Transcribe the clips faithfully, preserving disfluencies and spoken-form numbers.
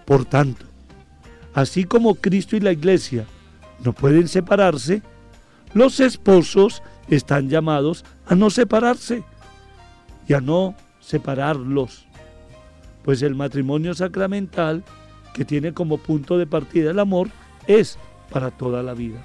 Por tanto, así como Cristo y la Iglesia no pueden separarse, los esposos están llamados a no separarse y a no separarlos, pues el matrimonio sacramental, que tiene como punto de partida el amor, es para toda la vida.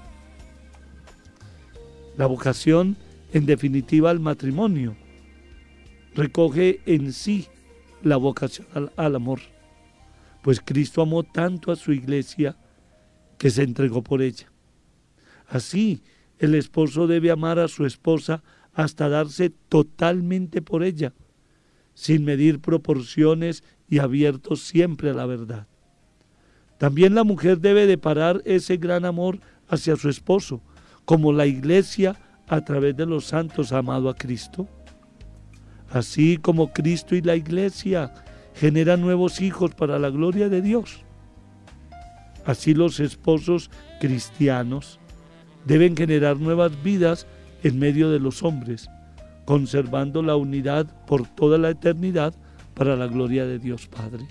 La vocación, en definitiva, al matrimonio, recoge en sí la vocación al, al amor, pues Cristo amó tanto a su Iglesia que se entregó por ella. Así, el esposo debe amar a su esposa hasta darse totalmente por ella, sin medir proporciones y abierto siempre a la verdad. También la mujer debe de parar ese gran amor hacia su esposo, como la Iglesia a través de los santos ha amado a Cristo. Así como Cristo y la Iglesia generan nuevos hijos para la gloria de Dios, así los esposos cristianos deben generar nuevas vidas en medio de los hombres, conservando la unidad por toda la eternidad para la gloria de Dios Padre.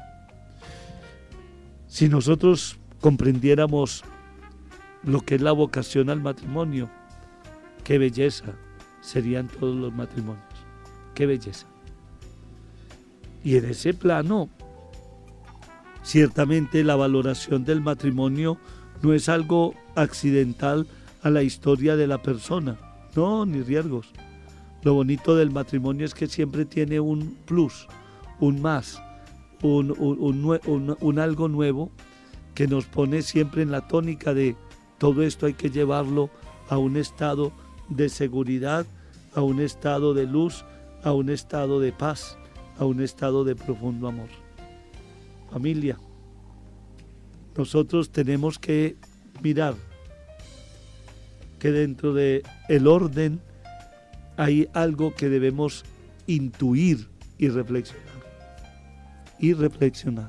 Si nosotros comprendiéramos lo que es la vocación al matrimonio, qué belleza serían todos los matrimonios, qué belleza. Y en ese plano, ciertamente la valoración del matrimonio no es algo accidental a la historia de la persona, no, ni riesgos. Lo bonito del matrimonio es que siempre tiene un plus, un más, un, un, un, un, un algo nuevo que nos pone siempre en la tónica de todo esto hay que llevarlo a un estado de seguridad, a un estado de luz, a un estado de paz, a un estado de profundo amor. Familia, nosotros tenemos que mirar que dentro de el orden hay algo que debemos intuir y reflexionar. Y reflexionar.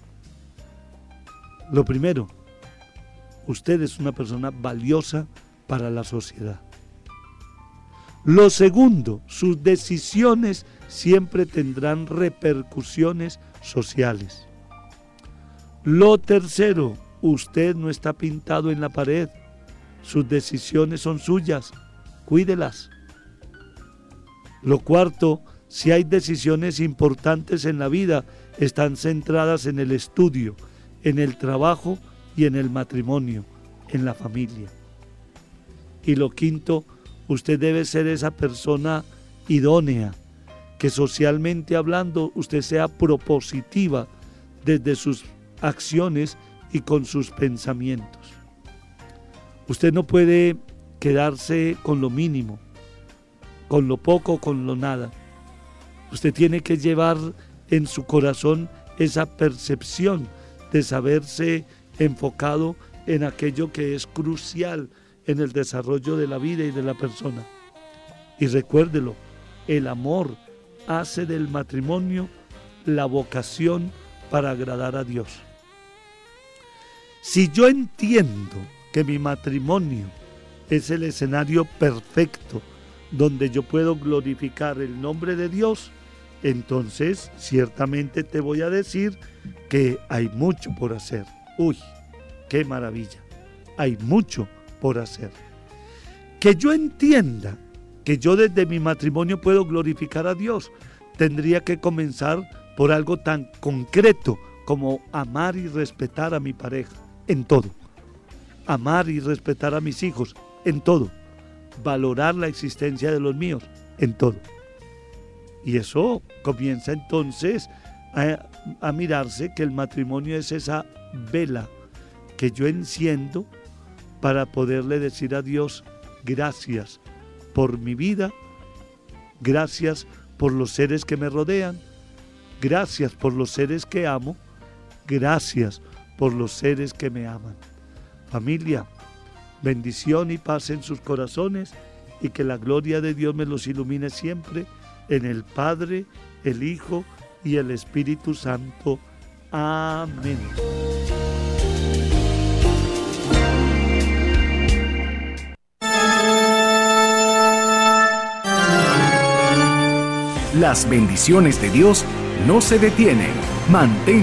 Lo primero, usted es una persona valiosa para la sociedad. Lo segundo, sus decisiones siempre tendrán repercusiones sociales. Lo tercero, usted no está pintado en la pared. Sus decisiones son suyas. Cuídelas. Lo cuarto, si hay decisiones importantes en la vida, están centradas en el estudio, en el trabajo y en el matrimonio, en la familia. Y lo quinto, usted debe ser esa persona idónea, que socialmente hablando usted sea propositiva desde sus acciones y con sus pensamientos. Usted no puede quedarse con lo mínimo, con lo poco, con lo nada. Usted tiene que llevar en su corazón esa percepción de saberse enfocado en aquello que es crucial en el desarrollo de la vida y de la persona. Y recuérdelo, el amor hace del matrimonio la vocación para agradar a Dios. Si yo entiendo que mi matrimonio es el escenario perfecto donde yo puedo glorificar el nombre de Dios, entonces ciertamente te voy a decir que hay mucho por hacer. Uy, qué maravilla, hay mucho por hacer. Que yo entienda que yo desde mi matrimonio puedo glorificar a Dios, tendría que comenzar por algo tan concreto como amar y respetar a mi pareja en todo. Amar y respetar a mis hijos en todo. Valorar la existencia de los míos en todo. Y eso comienza entonces a, a mirarse que el matrimonio es esa vela que yo enciendo para poderle decir a Dios gracias por mi vida, gracias por los seres que me rodean, gracias por los seres que amo, gracias por los seres que me aman. Familia, bendición y paz en sus corazones y que la gloria de Dios me los ilumine siempre en el Padre, el Hijo y el Espíritu Santo. Amén. Las bendiciones de Dios no se detienen. Mantén